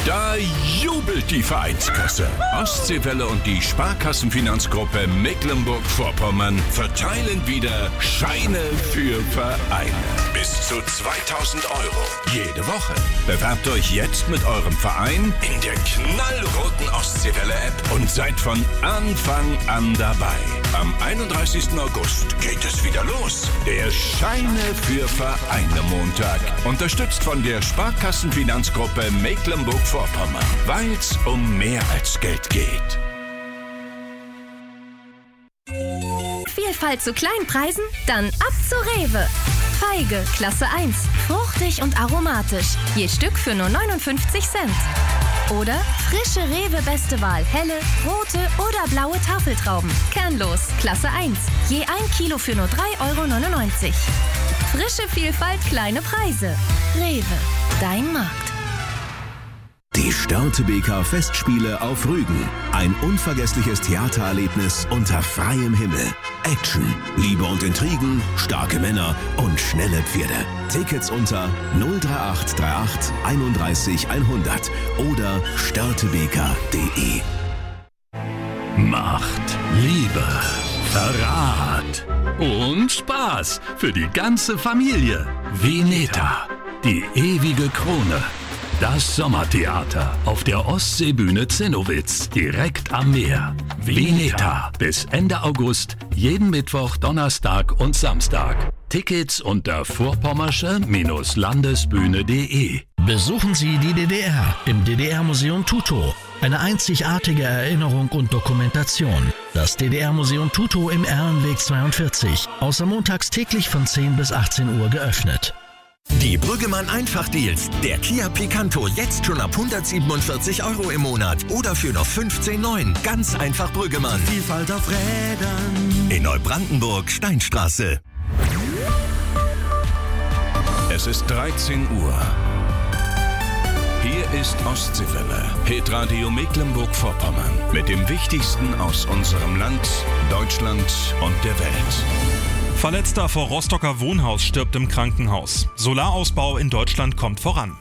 Da jubelt die Vereinskasse. Ostseewelle und die Sparkassenfinanzgruppe Mecklenburg-Vorpommern verteilen wieder Scheine für Vereine. Bis zu 2.000 € jede Woche. Bewerbt euch jetzt mit eurem Verein in der knallroten Ostseewelle-App und seid von Anfang an dabei. Am 31. August geht es wieder los. Der Scheine für Vereine Montag. Unterstützt von der Sparkassenfinanzgruppe Mecklenburg-Vorpommern. Weil's um mehr als Geld geht. Vielfalt zu kleinen Preisen? Dann ab zu Rewe. Feige, Klasse 1. Fruchtig und aromatisch. Je Stück für nur 59 Cent. Oder frische Rewe Beste Wahl. Helle, rote oder blaue Tafeltrauben. Kernlos, Klasse 1. Je 1 Kilo für nur 3,99 €. Frische Vielfalt, kleine Preise. Rewe, dein Markt. Die Störtebeker Festspiele auf Rügen. Ein unvergessliches Theatererlebnis unter freiem Himmel. Action, Liebe und Intrigen, starke Männer und schnelle Pferde. Tickets unter 03838 31 100 oder störtebeker.de. Macht, Liebe, Verrat und Spaß für die ganze Familie. Veneta, die ewige Krone. Das Sommertheater auf der Ostseebühne Zinnowitz, direkt am Meer. Veneta, bis Ende August, jeden Mittwoch, Donnerstag und Samstag. Tickets unter vorpommersche-landesbühne.de. Besuchen Sie die DDR im DDR-Museum Tutow. Eine einzigartige Erinnerung und Dokumentation. Das DDR-Museum Tutow im Erlenweg 42. Außer montags täglich von 10 bis 18 Uhr geöffnet. Die Brüggemann-Einfach-Deals. Der Kia Picanto jetzt schon ab 147 € im Monat oder für noch 15,9. Ganz einfach Brüggemann. Vielfalt auf Rädern. In Neubrandenburg, Steinstraße. Es ist 13 Uhr. Hier ist Ostseewelle, Hitradio Mecklenburg-Vorpommern. Mit dem Wichtigsten aus unserem Land, Deutschland und der Welt. Verletzter vor Rostocker Wohnhaus stirbt im Krankenhaus. Solarausbau in Deutschland kommt voran.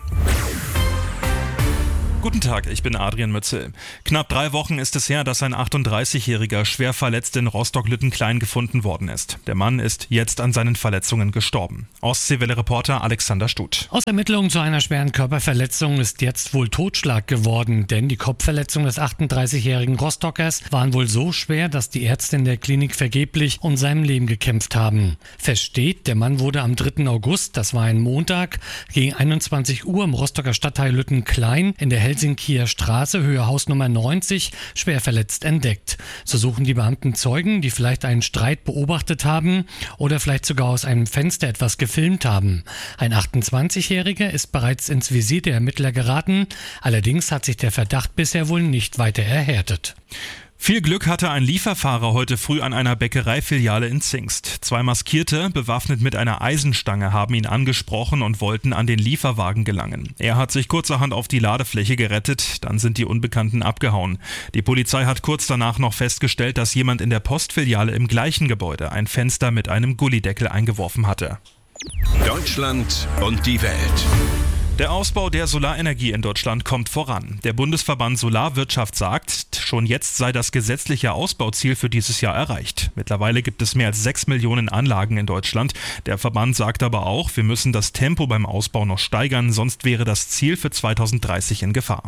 Guten Tag, ich bin Adrian Mützel. Knapp 3 Wochen ist es her, dass ein 38-Jähriger schwer verletzt in Rostock-Lüttenklein gefunden worden ist. Der Mann ist jetzt an seinen Verletzungen gestorben. Ostseewelle-Reporter Alexander Stuth. Aus Ermittlungen zu einer schweren Körperverletzung ist jetzt wohl Totschlag geworden, denn die Kopfverletzungen des 38-jährigen Rostockers waren wohl so schwer, dass die Ärzte in der Klinik vergeblich um sein Leben gekämpft haben. Fest steht, der Mann wurde am 3. August, das war ein Montag, gegen 21 Uhr im Rostocker Stadtteil Lüttenklein in der Helsinkier Straße, Höhe Hausnummer 90, schwer verletzt entdeckt. So suchen die Beamten Zeugen, die vielleicht einen Streit beobachtet haben oder vielleicht sogar aus einem Fenster etwas gefilmt haben. Ein 28-Jähriger ist bereits ins Visier der Ermittler geraten, allerdings hat sich der Verdacht bisher wohl nicht weiter erhärtet. Viel Glück hatte ein Lieferfahrer heute früh an einer Bäckereifiliale in Zingst. 2 Maskierte, bewaffnet mit einer Eisenstange, haben ihn angesprochen und wollten an den Lieferwagen gelangen. Er hat sich kurzerhand auf die Ladefläche gerettet, dann sind die Unbekannten abgehauen. Die Polizei hat kurz danach noch festgestellt, dass jemand in der Postfiliale im gleichen Gebäude ein Fenster mit einem Gullideckel eingeworfen hatte. Deutschland und die Welt. Der Ausbau der Solarenergie in Deutschland kommt voran. Der Bundesverband Solarwirtschaft sagt, schon jetzt sei das gesetzliche Ausbauziel für dieses Jahr erreicht. Mittlerweile gibt es mehr als 6 Millionen Anlagen in Deutschland. Der Verband sagt aber auch, wir müssen das Tempo beim Ausbau noch steigern, sonst wäre das Ziel für 2030 in Gefahr.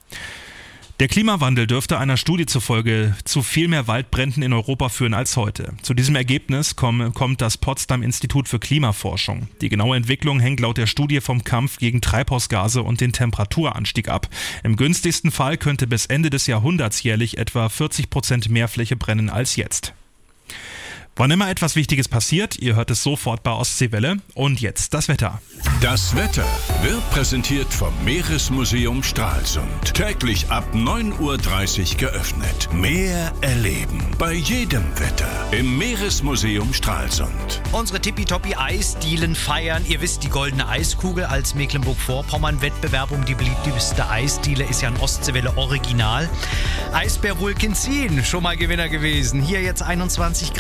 Der Klimawandel dürfte einer Studie zufolge zu viel mehr Waldbränden in Europa führen als heute. Zu diesem Ergebnis kommt das Potsdam-Institut für Klimaforschung. Die genaue Entwicklung hängt laut der Studie vom Kampf gegen Treibhausgase und den Temperaturanstieg ab. Im günstigsten Fall könnte bis Ende des Jahrhunderts jährlich etwa 40% mehr Fläche brennen als jetzt. Wann immer etwas Wichtiges passiert, ihr hört es sofort bei Ostseewelle. Und jetzt das Wetter. Das Wetter wird präsentiert vom Meeresmuseum Stralsund. Täglich ab 9:30 Uhr geöffnet. Meer erleben. Bei jedem Wetter im Meeresmuseum Stralsund. Unsere tippitoppi Eisdielen feiern. Ihr wisst, die goldene Eiskugel als Mecklenburg-Vorpommern-Wettbewerb um die beliebteste Eisdiele ist ja ein Ostseewelle Original. Eisbär Vulcanzin, schon mal Gewinner gewesen. Hier jetzt 21 Grad.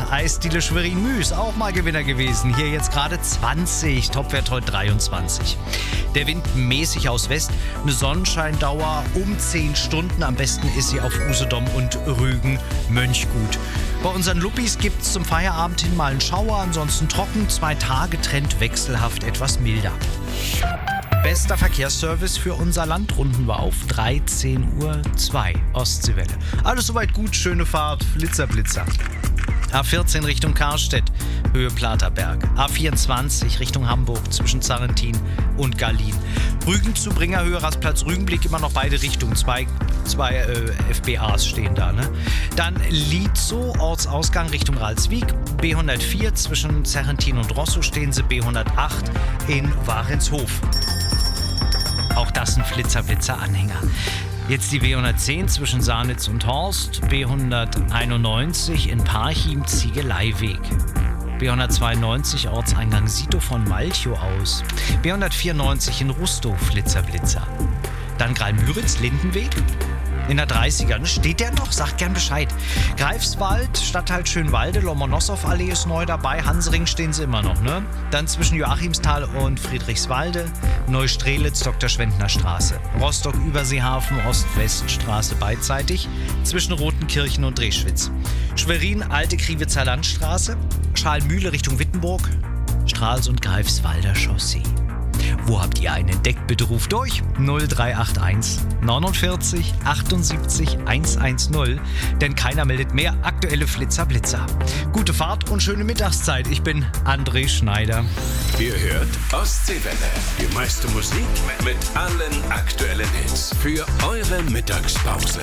Eisdiele Schwerin-Müs, auch mal Gewinner gewesen. Hier jetzt gerade 20, Topwert heute 23. Der Wind mäßig aus West, eine Sonnenscheindauer um 10 Stunden. Am besten ist sie auf Usedom und Rügen Mönchgut. Bei unseren Luppis gibt es zum Feierabend hin mal einen Schauer, ansonsten trocken, 2 Tage Trend wechselhaft etwas milder. Bester Verkehrsservice für unser Land runden wir auf 13:02 Uhr Ostseewelle. Alles soweit gut, schöne Fahrt, Flitzer. A14 Richtung Karstedt, Höhe Platerberg. A24 Richtung Hamburg zwischen Zarrentin und Gallien. Rügen zu Bringerhöhe, Rastplatz Rügenblick, immer noch beide Richtungen. Zwei FBAs stehen da. Ne? Dann Lietzow, Ortsausgang Richtung Ralswiek. B104 zwischen Zarrentin und Rosso stehen sie. B108 in Warenshof. Auch das ein Flitzer-Anhänger. Jetzt die B110 zwischen Sarnitz und Horst, B191 in Parchim, Ziegeleiweg. B192 Ortseingang Sito von Malchow aus. B194 in Rustow, Flitzer. Dann Graal-Müritz, Lindenweg. In der 30er, steht der noch? Sagt gern Bescheid. Greifswald, Stadtteil Schönwalde, Lomonossow-Allee ist neu dabei. Hansring stehen sie immer noch, ne? Dann zwischen Joachimsthal und Friedrichswalde, Neustrelitz, Dr. Schwendner Straße. Rostock-Überseehafen, Ost-West-Straße beidseitig, zwischen Rotenkirchen und Dreschwitz. Schwerin, Alte Kriwitzer Landstraße, Schalmühle Richtung Wittenburg, Stralsund, Greifswalder Chaussee. Wo habt ihr einen entdeckt? Bitte ruft durch 0381 49 78 110, denn keiner meldet mehr. Aktuelle Flitzer. Gute Fahrt und schöne Mittagszeit. Ich bin André Schneider. Ihr hört Ostseewelle. Die meiste Musik mit allen aktuellen Hits für eure Mittagspause.